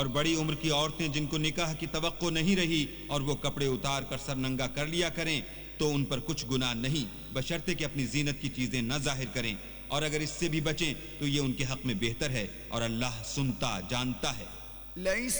और बड़ी उम्र की औरतें जिनको निकाह की तवक्को नहीं रही और वो कपड़े उतार कर सर नंगा कर लिया करें तो उन पर कुछ गुनाह नहीं, बशर्ते कि अपनी जीनत की चीजें न जाहिर करें, और अगर इससे भी बचें तो ये उनके हक में बेहतर है और अल्लाह सुनता जानता है। लैस